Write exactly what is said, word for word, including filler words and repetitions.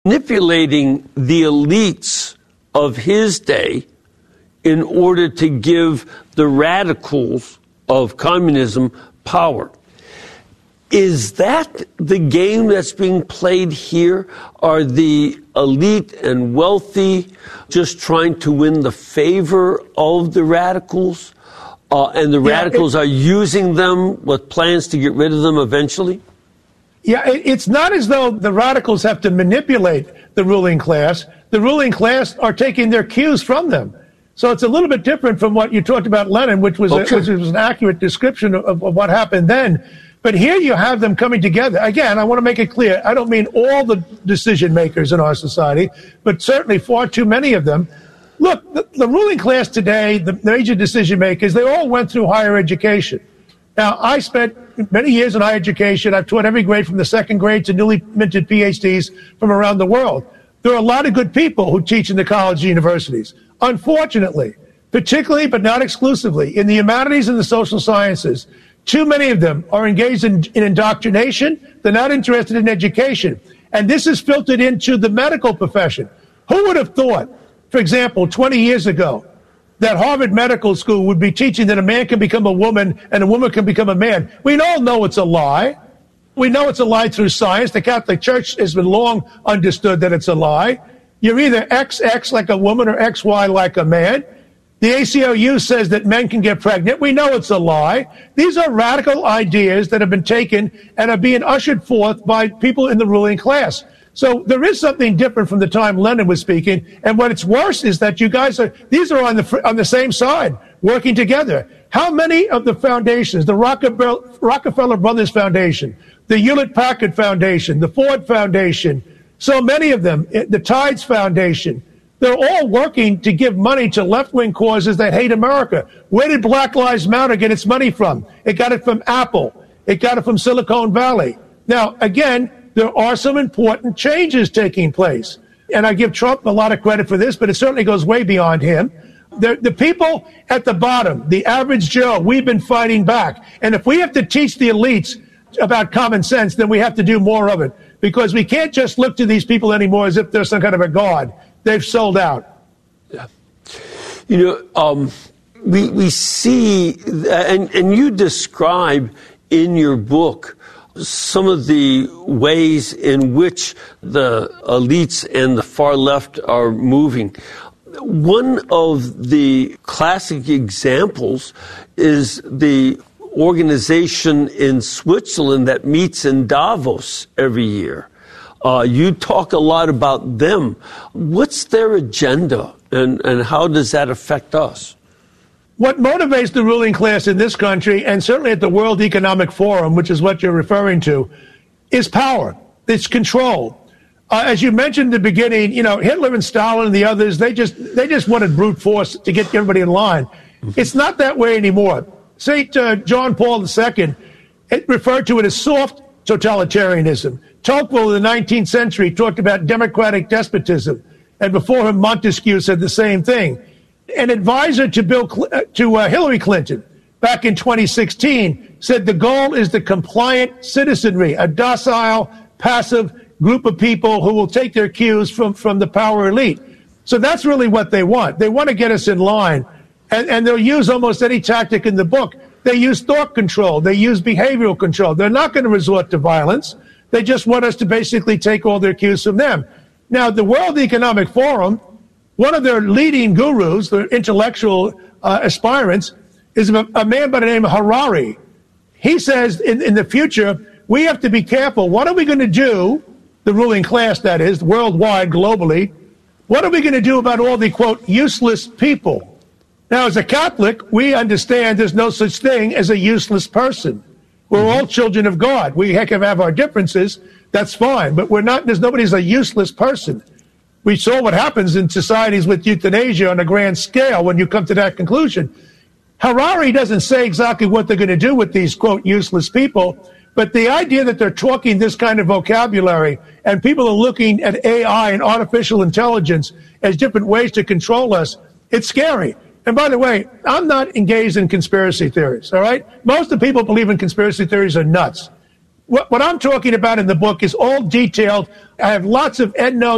manipulating the elites of his day in order to give the radicals of communism power. Is that the game that's being played here? Are the elite and wealthy just trying to win the favor of the radicals? Uh, and the yeah, radicals it, are using them with plans to get rid of them eventually? Yeah, it, it's not as though the radicals have to manipulate the ruling class. The ruling class are taking their cues from them. So it's a little bit different from what you talked about Lenin, which was, okay. a, which was an accurate description of, of what happened then. But here you have them coming together. Again, I want to make it clear, I don't mean all the decision makers in our society, but certainly far too many of them. Look, the, the ruling class today, the major decision makers, they all went through higher education. Now, I spent many years in higher education. I've taught every grade from the second grade to newly minted P H Ds from around the world. There are a lot of good people who teach in the college and universities. Unfortunately, particularly but not exclusively, in the humanities and the social sciences, too many of them are engaged in, in indoctrination. They're not interested in education. And this is filtered into the medical profession. Who would have thought, for example, twenty years ago, that Harvard Medical School would be teaching that a man can become a woman and a woman can become a man? We all know it's a lie. We know it's a lie through science. The Catholic Church has been long understood that it's a lie. You're either X X like a woman or X Y like a man. The A C L U says that men can get pregnant. We know it's a lie. These are radical ideas that have been taken and are being ushered forth by people in the ruling class. So there is something different from the time Lenin was speaking. And what's worse is that you guys are, these are on the, on the same side, working together. How many of the foundations, the Rockefeller Brothers Foundation, the Hewlett-Packard Foundation, the Ford Foundation, so many of them, the Tides Foundation, they're all working to give money to left-wing causes that hate America. Where did Black Lives Matter get its money from? It got it from Apple. It got it from Silicon Valley. Now, again, there are some important changes taking place. And I give Trump a lot of credit for this, but it certainly goes way beyond him. The, the people at the bottom, the average Joe, we've been fighting back. And if we have to teach the elites about common sense, then we have to do more of it. Because we can't just look to these people anymore as if they're some kind of a god. They've sold out. Yeah. You know, um, we we see, and, and you describe in your book some of the ways in which the elites and the far left are moving. One of the classic examples is the organization in Switzerland that meets in Davos every year. Uh, you talk a lot about them. What's their agenda, and, and how does that affect us? What motivates the ruling class in this country, and certainly at the World Economic Forum, which is what you're referring to, is power. It's control. Uh, as you mentioned in the beginning, you know, Hitler and Stalin and the others, they just they just wanted brute force to get everybody in line. Mm-hmm. It's not that way anymore. Saint uh, John Paul the Second, it referred to it as soft totalitarianism. Tocqueville in the nineteenth century talked about democratic despotism, and before him Montesquieu said the same thing. An advisor to Bill Cl- to uh, Hillary Clinton back in twenty sixteen said the goal is the compliant citizenry, a docile, passive group of people who will take their cues from, from the power elite. So that's really what they want. They want to get us in line, and, and they'll use almost any tactic in the book. They use thought control. They use behavioral control. They're not going to resort to violence. They just want us to basically take all their cues from them. Now, the World Economic Forum, one of their leading gurus, their intellectual uh, aspirants, is a, a man by the name of Harari. He says in, in the future, we have to be careful. What are we going to do, the ruling class, that is, worldwide, globally, what are we going to do about all the, quote, useless people? Now, as a Catholic, we understand there's no such thing as a useless person. We're all children of God. We heck of have our differences. That's fine. But we're not, there's nobody's a useless person. We saw what happens in societies with euthanasia on a grand scale when you come to that conclusion. Harari doesn't say exactly what they're going to do with these, quote, useless people. But the idea that they're talking this kind of vocabulary and people are looking at A I and artificial intelligence as different ways to control us, it's scary. And by the way, I'm not engaged in conspiracy theories, all right? Most of the people who believe in conspiracy theories are nuts. What, what I'm talking about in the book is all detailed. I have lots of endnotes.